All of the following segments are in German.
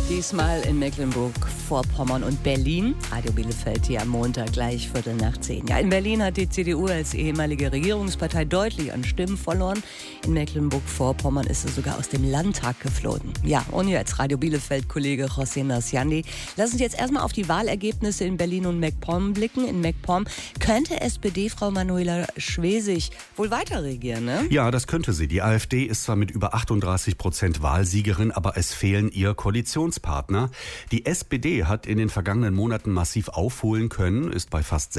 Diesmal in Mecklenburg-Vorpommern und Berlin. Radio Bielefeld hier am Montag gleich 9:15. Ja, in Berlin hat die CDU als ehemalige Regierungspartei deutlich an Stimmen verloren. In Mecklenburg-Vorpommern ist sie sogar aus dem Landtag geflogen. Ja, und jetzt Radio Bielefeld-Kollege José Nasciandi. Lass uns jetzt erstmal auf die Wahlergebnisse in Berlin und MacPom blicken. In MacPom könnte SPD-Frau Manuela Schwesig wohl weiter regieren, ne? Ja, das könnte sie. Die AfD ist zwar mit über 38% Wahlsiegerin, aber es fehlen ihr Koalitionspartner. Die SPD hat in den vergangenen Monaten massiv aufholen können, ist bei fast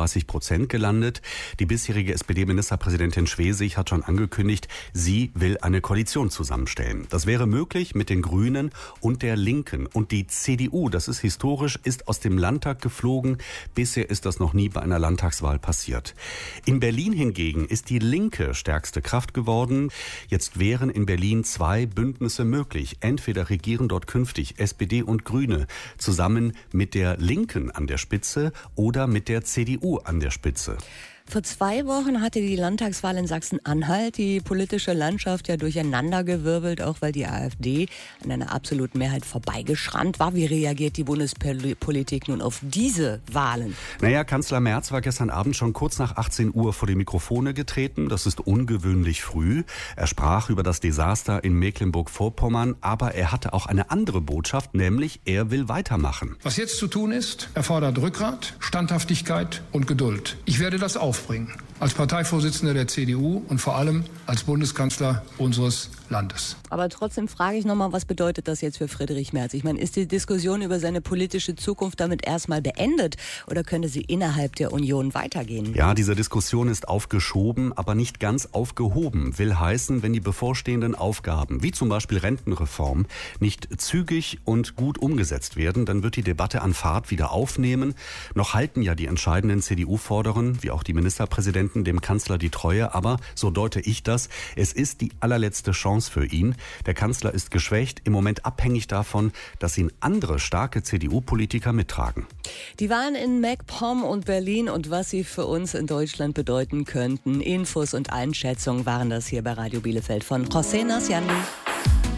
36% gelandet. Die bisherige SPD-Ministerpräsidentin Schwesig hat schon angekündigt, sie will eine Koalition zusammenstellen. Das wäre möglich mit den Grünen und der Linken. Und die CDU, das ist historisch, ist aus dem Landtag geflogen. Bisher ist das noch nie bei einer Landtagswahl passiert. In Berlin hingegen ist die Linke stärkste Kraft geworden. Jetzt wären in Berlin zwei Bündnisse möglich. Entweder regieren dort künftig SPD und Grüne zusammen mit der Linken an der Spitze oder mit der CDU an der Spitze. Vor 2 Wochen hatte die Landtagswahl in Sachsen-Anhalt die politische Landschaft ja durcheinandergewirbelt, auch weil die AfD an einer absoluten Mehrheit vorbeigeschrammt war. Wie reagiert die Bundespolitik nun auf diese Wahlen? Naja, Kanzler Merz war gestern Abend schon kurz nach 18 Uhr vor die Mikrofone getreten. Das ist ungewöhnlich früh. Er sprach über das Desaster in Mecklenburg-Vorpommern, aber er hatte auch eine andere Botschaft, nämlich er will weitermachen. Was jetzt zu tun ist, erfordert Rückgrat, Standhaftigkeit und Geduld. Ich werde das aufbringen. Als Parteivorsitzender der CDU und vor allem als Bundeskanzler unseres Landes. Aber trotzdem frage ich nochmal, was bedeutet das jetzt für Friedrich Merz? Ich meine, ist die Diskussion über seine politische Zukunft damit erstmal beendet oder könnte sie innerhalb der Union weitergehen? Ja, diese Diskussion ist aufgeschoben, aber nicht ganz aufgehoben. Will heißen, wenn die bevorstehenden Aufgaben, wie zum Beispiel Rentenreform, nicht zügig und gut umgesetzt werden, dann wird die Debatte an Fahrt wieder aufnehmen. Noch halten ja die entscheidenden CDU-Forderungen, wie auch die Ministerpräsidenten, dem Kanzler die Treue. Aber, so deute ich das, es ist die allerletzte Chance für ihn. Der Kanzler ist geschwächt, im Moment abhängig davon, dass ihn andere starke CDU-Politiker mittragen. Die Wahlen in MacPom und Berlin und was sie für uns in Deutschland bedeuten könnten. Infos und Einschätzungen waren das hier bei Radio Bielefeld von José Nasciandi.